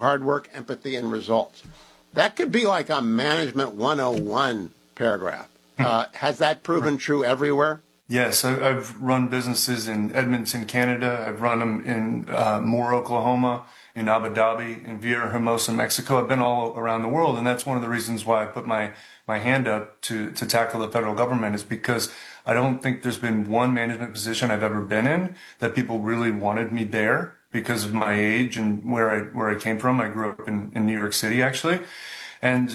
hard work, empathy, and results. That could be like a Management 101 paragraph. Has that proven true everywhere? Yes, I've run businesses in Edmonton, Canada. I've run them in Moore, Oklahoma, in Abu Dhabi, in Villahermosa, Mexico. I've been all around the world, and that's one of the reasons why I put my hand up to tackle the federal government, is because I don't think there's been one management position I've ever been in that people really wanted me there because of my age and where I came from. I grew up in New York City, actually. And,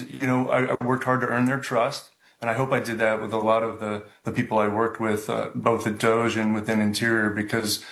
I worked hard to earn their trust. And I hope I did that with a lot of the people I worked with, both at Doge and within Interior, because,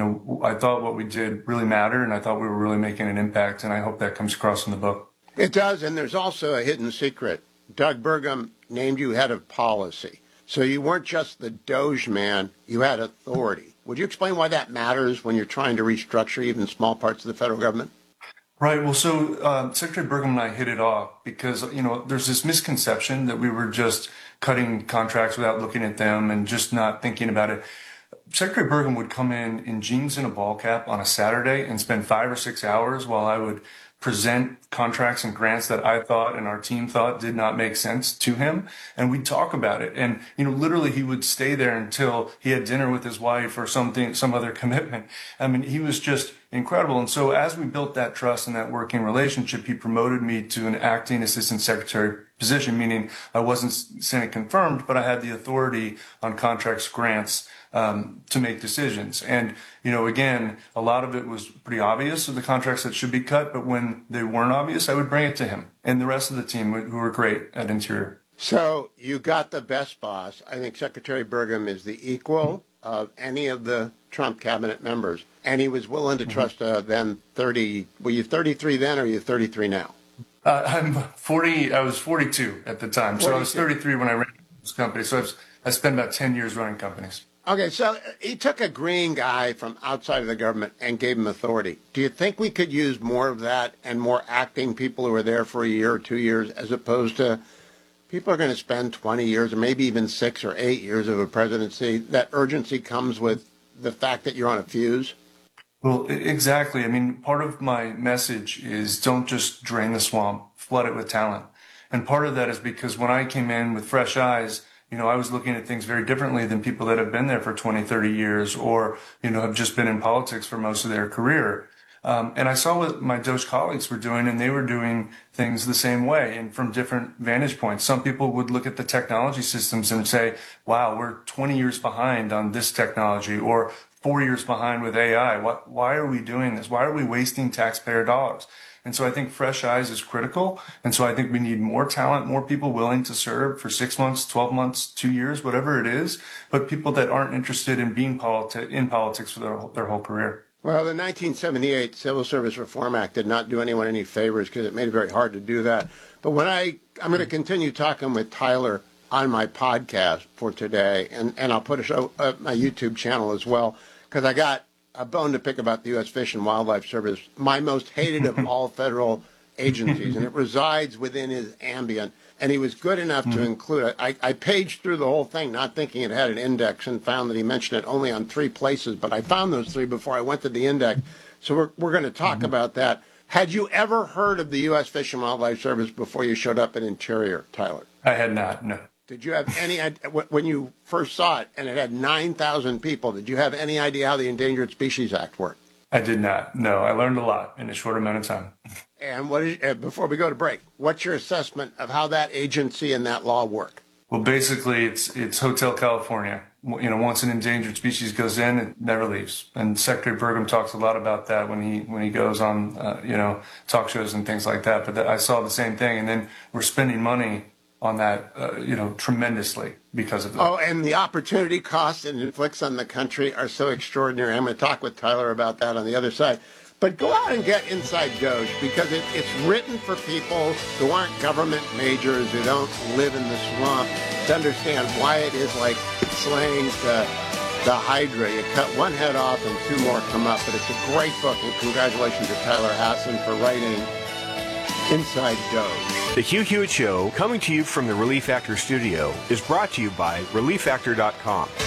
I thought what we did really mattered, and I thought we were really making an impact. And I hope that comes across in the book. It does. And there's also a hidden secret. Doug Burgum named you head of policy. So you weren't just the Doge man, you had authority. Would you explain why that matters when you're trying to restructure even small parts of the federal government? Right. Well, so Secretary Burgum and I hit it off because, there's this misconception that we were just cutting contracts without looking at them and just not thinking about it. Secretary Burgum would come in jeans and a ball cap on a Saturday and spend 5 or 6 hours while I would present contracts and grants that I thought and our team thought did not make sense to him. And we'd talk about it. And, literally he would stay there until he had dinner with his wife or some other commitment. I mean, he was just incredible. And so as we built that trust and that working relationship, he promoted me to an acting assistant secretary position, meaning I wasn't Senate confirmed, but I had the authority on contracts, grants, to make decisions. And, again, a lot of it was pretty obvious of the contracts that should be cut, but when they weren't obvious, I would bring it to him and the rest of the team who were great at Interior. So you got the best boss. I think Secretary Burgum is the equal of any of the Trump cabinet members. And he was willing to trust then 30. Were you 33 then or are you 33 now? I'm 40. I was 42 at the time. 42. So I was 33 when I ran this company. So I spent about 10 years running companies. Okay, so he took a green guy from outside of the government and gave him authority. Do you think we could use more of that and more acting people who are there for a year or 2 years, as opposed to people are going to spend 20 years or maybe even 6 or 8 years of a presidency? That urgency comes with the fact that you're on a fuse? Well, exactly. I mean, part of my message is don't just drain the swamp, flood it with talent. And part of that is because when I came in with fresh eyes, I was looking at things very differently than people that have been there for 20, 30 years or, have just been in politics for most of their career. And I saw what my Doge colleagues were doing, and they were doing things the same way and from different vantage points. Some people would look at the technology systems and say, wow, we're 20 years behind on this technology, or 4 years behind with AI. Why are we doing this? Why are we wasting taxpayer dollars? And so I think fresh eyes is critical. And so I think we need more talent, more people willing to serve for 6 months, 12 months, 2 years, whatever it is, but people that aren't interested in being in politics for their whole career. Well, the 1978 Civil Service Reform Act did not do anyone any favors because it made it very hard to do that. But when I'm going to continue talking with Tyler on my podcast for today, and I'll put a show up my YouTube channel as well, because I got a bone to pick about the U.S. Fish and Wildlife Service, my most hated of all federal agencies, and it resides within his ambient. And he was good enough to include it. I paged through the whole thing, not thinking it had an index, and found that he mentioned it only on 3 places. But I found those 3 before I went to the index. So we're going to talk about that. Had you ever heard of the U.S. Fish and Wildlife Service before you showed up at Interior, Tyler? I had not, no. Did you have any idea, when you first saw it, and it had 9,000 people, did you have any idea how the Endangered Species Act worked? I did not. No, I learned a lot in a short amount of time. And before we go to break, what's your assessment of how that agency and that law work? Well, basically, it's Hotel California. Once an endangered species goes in, it never leaves. And Secretary Burgum talks a lot about that when he goes on, talk shows and things like that. But I saw the same thing. And then we're spending money on that, tremendously because of that. Oh, and the opportunity costs it inflicts on the country are so extraordinary. I'm going to talk with Tyler about that on the other side. But go out and get Inside Doge, because it's written for people who aren't government majors, who don't live in the swamp, to understand why it is like slaying the Hydra. You cut one head off and 2 more come up. But it's a great book, and congratulations to Tyler Hasson for writing Inside Doge. The Hugh Hewitt Show, coming to you from the Relief Factor studio, is brought to you by ReliefFactor.com.